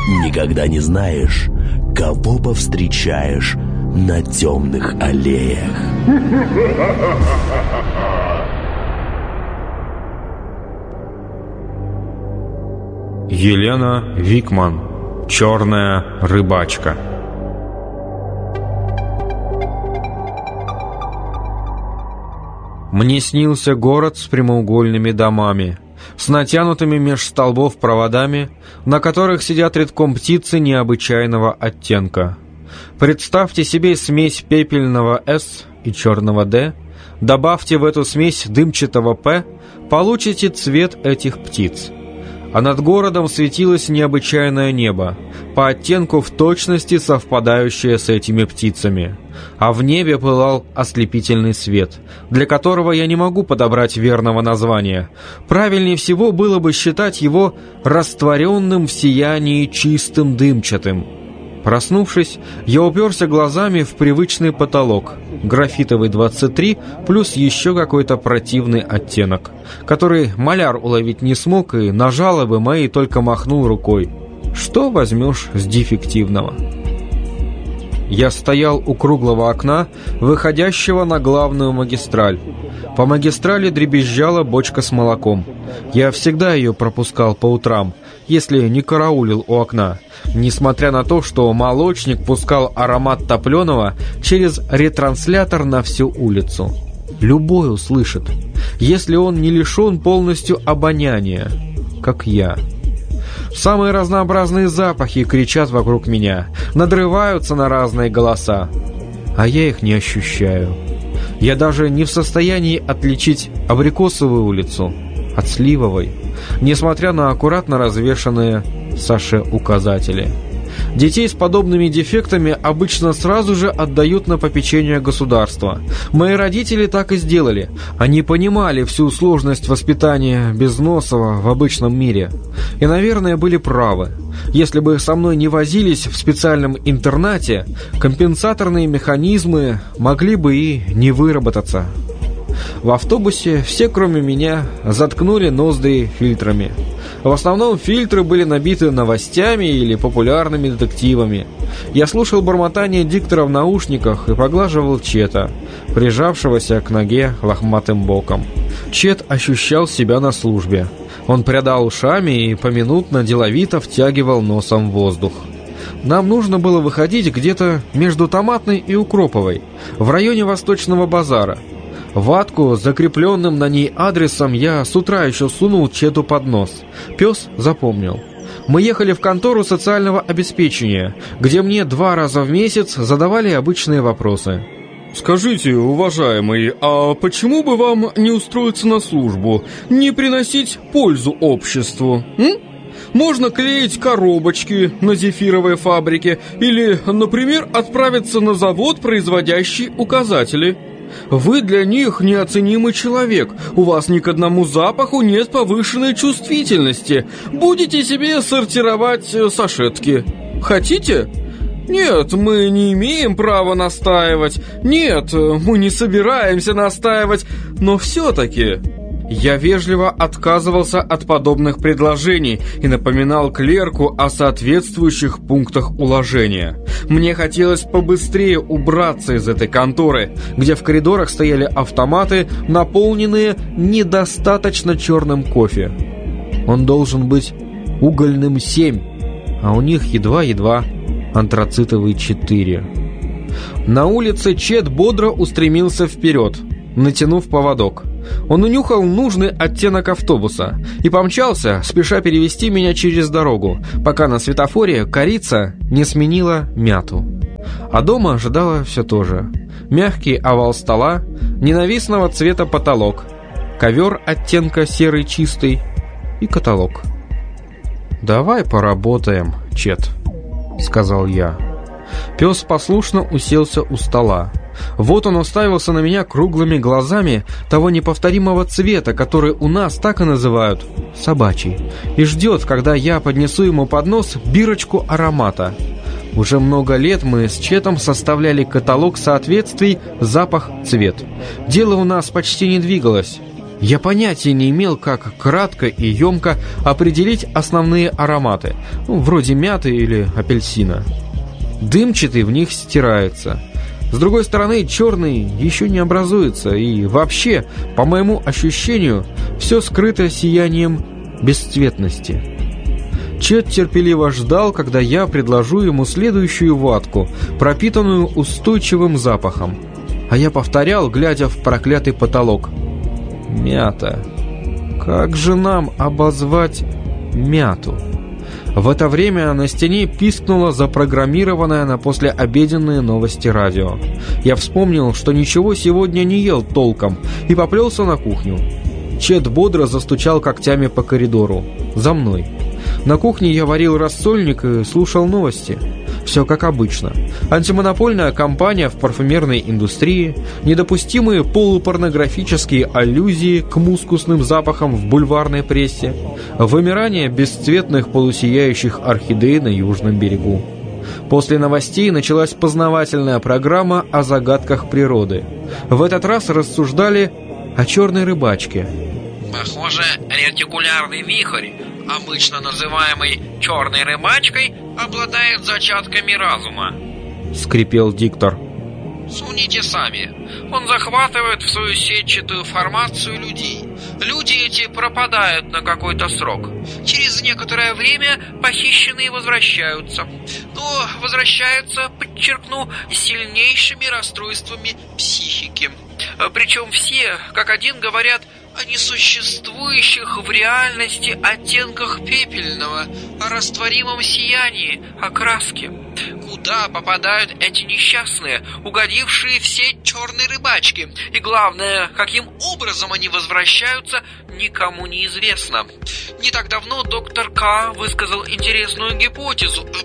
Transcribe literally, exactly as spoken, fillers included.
Никогда не знаешь, кого повстречаешь на темных аллеях. Елена Викман. Черная рыбачка. Мне снился город с прямоугольными домами, с натянутыми меж столбов проводами, на которых сидят редком птицы необычайного оттенка. Представьте себе смесь пепельного «С» и черного «Д», добавьте в эту смесь дымчатого «П», получите цвет этих птиц. А над городом светилось необычайное небо, по оттенку в точности совпадающее с этими птицами. А в небе пылал ослепительный свет, для которого я не могу подобрать верного названия. Правильнее всего было бы считать его растворенным в сиянии чистым дымчатым. Проснувшись, я уперся глазами в привычный потолок, графитовый двадцать три, плюс еще какой-то противный оттенок, который маляр уловить не смог и на жалобы мои только махнул рукой. Что возьмешь с дефективного? Я стоял у круглого окна, выходящего на главную магистраль. По магистрали дребезжала бочка с молоком. Я всегда ее пропускал по утрам, если не караулил у окна, несмотря на то, что молочник пускал аромат топленого через ретранслятор на всю улицу. Любой услышит, если он не лишен полностью обоняния, как я. Самые разнообразные запахи кричат вокруг меня, надрываются на разные голоса, а я их не ощущаю. Я даже не в состоянии отличить абрикосовую улицу от сливовой, несмотря на аккуратно развешанные саше-указатели. Детей с подобными дефектами обычно сразу же отдают на попечение государства. Мои родители так и сделали. Они понимали всю сложность воспитания Безносова в обычном мире. И, наверное, были правы. Если бы со мной не возились в специальном интернате, компенсаторные механизмы могли бы и не выработаться. В автобусе все, кроме меня, заткнули ноздри фильтрами. В основном фильтры были набиты новостями или популярными детективами. Я слушал бормотание диктора в наушниках и поглаживал Чета, прижавшегося к ноге лохматым боком. Чет ощущал себя на службе. Он прядал ушами и поминутно деловито втягивал носом воздух. Нам нужно было выходить где-то между Томатной и Укроповой, в районе Восточного базара. Ватку с закрепленным на ней адресом я с утра еще сунул Чету под нос. Пес запомнил. Мы ехали в контору социального обеспечения, где мне два раза в месяц задавали обычные вопросы. «Скажите, уважаемый, а почему бы вам не устроиться на службу, не приносить пользу обществу? М? Можно клеить коробочки на зефировой фабрике или, например, отправиться на завод, производящий указатели. Вы для них неоценимый человек, у вас ни к одному запаху нет повышенной чувствительности. Будете себе сортировать сашетки. Хотите? Нет, мы не имеем права настаивать. Нет, мы не собираемся настаивать. Но все-таки... Я вежливо отказывался от подобных предложений и напоминал клерку о соответствующих пунктах уложения. Мне хотелось побыстрее убраться из этой конторы, где в коридорах стояли автоматы, наполненные недостаточно черным кофе. Он должен быть угольным семь, а у них едва-едва антрацитовый четыре. На улице Чет бодро устремился вперед, натянув поводок. Он унюхал нужный оттенок автобуса и помчался, спеша перевести меня через дорогу, пока на светофоре корица не сменила мяту. А дома ожидало все то же. Мягкий овал стола, ненавистного цвета потолок, ковер оттенка серый чистый и каталог. «Давай поработаем, Чет», — сказал я. Пес послушно уселся у стола. Вот он уставился на меня круглыми глазами того неповторимого цвета, который у нас так и называют собачий, и ждет, когда я поднесу ему под нос бирочку аромата. Уже много лет мы с Четом составляли каталог соответствий запах-цвет. Дело у нас почти не двигалось. Я понятия не имел, как кратко и емко определить основные ароматы, ну, вроде мяты или апельсина. Дымчатый в них стирается. С другой стороны, черный еще не образуется, и вообще, по моему ощущению, все скрыто сиянием бесцветности. Чет терпеливо ждал, когда я предложу ему следующую ватку, пропитанную устойчивым запахом. А я повторял, глядя в проклятый потолок: «Мята. Как же нам обозвать мяту?» В это время на стене пискнуло запрограммированное на послеобеденные новости радио. Я вспомнил, что ничего сегодня не ел толком, и поплелся на кухню. Чет бодро застучал когтями по коридору. За мной. На кухне я варил рассольник и слушал новости. Все как обычно. Антимонопольная кампания в парфюмерной индустрии, недопустимые полупорнографические аллюзии к мускусным запахам в бульварной прессе, вымирание бесцветных полусияющих орхидей на южном берегу. После новостей началась познавательная программа о загадках природы. В этот раз рассуждали о черной рыбачке. Похоже, ретикулярный вихрь, обычно называемый черной рыбачкой, обладает зачатками разума. Скрипел диктор. Судите сами. Он захватывает в свою сетчатую формацию людей. Люди эти пропадают на какой-то срок. Через некоторое время похищенные возвращаются. Но возвращаются, подчеркну, с сильнейшими расстройствами психики. Причем все, как один, говорят о несуществующих в реальности оттенках пепельного, о растворимом сиянии, о краске. Куда попадают эти несчастные, угодившие в сеть черной рыбачки? И главное, каким образом они возвращаются, никому не известно. Не так давно доктор К. высказал интересную гипотезу